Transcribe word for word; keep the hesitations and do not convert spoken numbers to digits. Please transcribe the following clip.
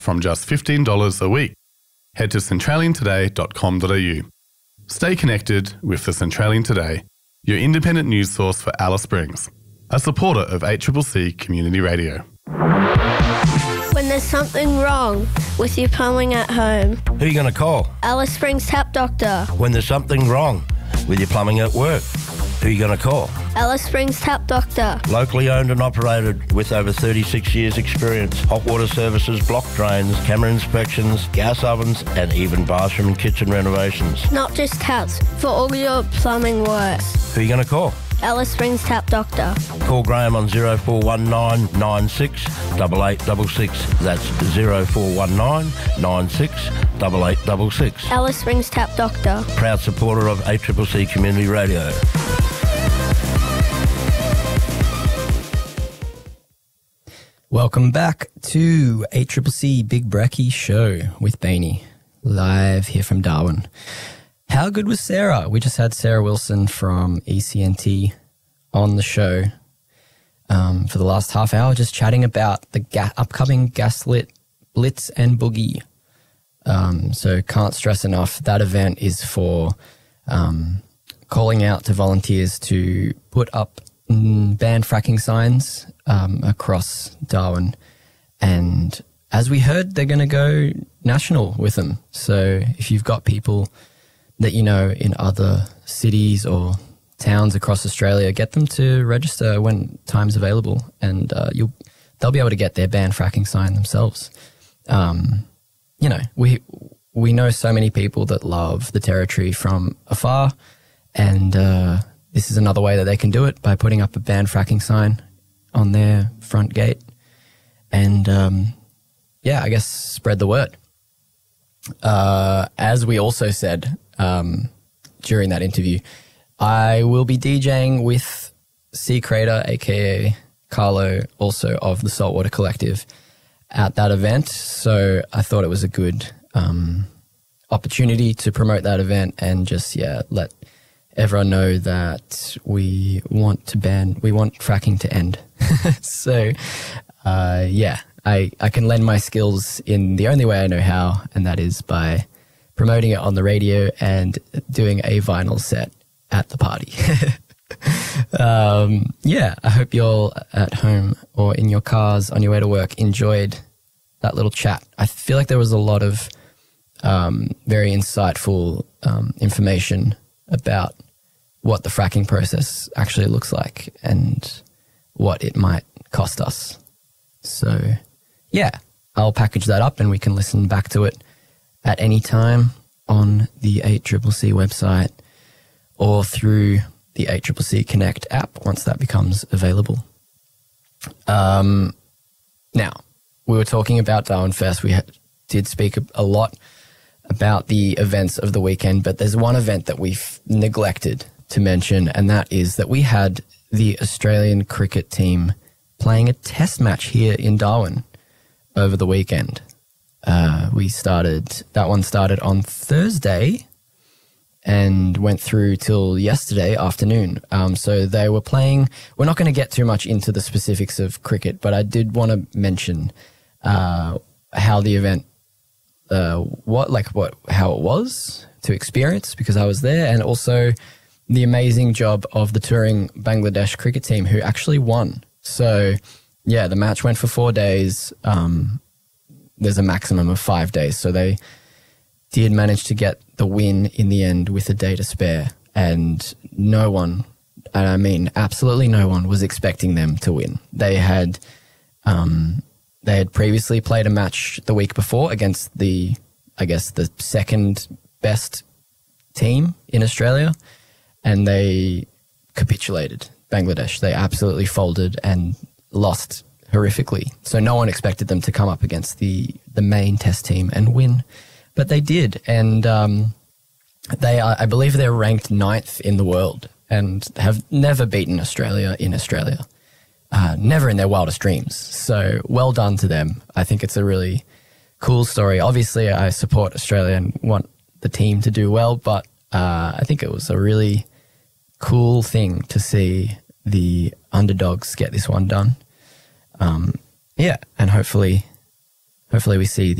from just fifteen dollars a week. Head to centralian today dot com dot a u. Stay connected with the Centralian Today, your independent news source for Alice Springs, a supporter of eight C C C Community Radio. When there's something wrong with your plumbing at home, who are you going to call? Alice Springs Tap Doctor. When there's something wrong with your plumbing at work, who are you going to call? Alice Springs Tap Doctor. Locally owned and operated with over thirty-six years experience. Hot water services, block drains, camera inspections, gas ovens and even bathroom and kitchen renovations. Not just taps, for all your plumbing works. Who are you going to call? Alice Springs Tap Doctor. Call Graham on zero four one nine nine six eight eight six six. That's zero four one nine nine six eight eight six six. Alice Springs Tap Doctor. Proud supporter of eight C C C Community Radio. Welcome back to eight C C C Big Brekkie Show with Bainey, live here from Darwin. How good was Sarah? We just had Sarah Wilson from E C N T on the show um, for the last half hour, just chatting about the ga- upcoming Gaslit Blitz and Boogie. Um, so can't stress enough, that event is for um, calling out to volunteers to put up mm, ban fracking signs um, across Darwin. And as we heard, they're going to go national with them. So if you've got people that you know in other cities or towns across Australia, get them to register when time's available, and uh, you'll they'll be able to get their ban fracking sign themselves. Um, you know, we we know so many people that love the Territory from afar, and uh, this is another way that they can do it by putting up a ban fracking sign on their front gate, and um, yeah, I guess spread the word. Uh, as we also said um, during that interview, I will be DJing with C Crater, aka Carlo, also of the Saltwater Collective, at that event. So I thought it was a good um, opportunity to promote that event and just, yeah, let everyone know that we want to ban, we want fracking to end. so, uh, yeah, I, I can lend my skills in the only way I know how, and that is by promoting it on the radio and doing a vinyl set at the party. um, yeah, I hope you're at home or in your cars on your way to work enjoyed that little chat. I feel like there was a lot of um, very insightful um, information about what the fracking process actually looks like and what it might cost us. So, yeah, I'll package that up and we can listen back to it at any time on the eight C C C website or through the eight C C C Connect app once that becomes available. Um, now, we were talking about Darwin Fest. We ha- did speak a, a lot about the events of the weekend, but there's one event that we've neglected to mention, and that is that we had the Australian cricket team playing a test match here in Darwin over the weekend. Uh, we started, that one started on Thursday and went through till yesterday afternoon. Um, so they were playing, we're not going to get too much into the specifics of cricket, but I did want to mention uh, how the event, uh, what, like what, how it was to experience because I was there, and also the amazing job of the touring Bangladesh cricket team who actually won. So yeah, the match went for four days. Um, there's a maximum of five days. So they did manage to get the win in the end with a day to spare. And no one, and I mean absolutely no one, was expecting them to win. They had um, they had previously played a match the week before against the, I guess, the second best team in Australia, and they capitulated. Bangladesh, they absolutely folded and lost horrifically. So no one expected them to come up against the, the main test team and win, but they did. And um, they are, I believe they're ranked ninth in the world and have never beaten Australia in Australia, uh, never in their wildest dreams. So well done to them. I think it's a really cool story. Obviously, I support Australia and want the team to do well, but uh, I think it was a really cool thing to see the underdogs get this one done. Um, yeah, and hopefully, hopefully we see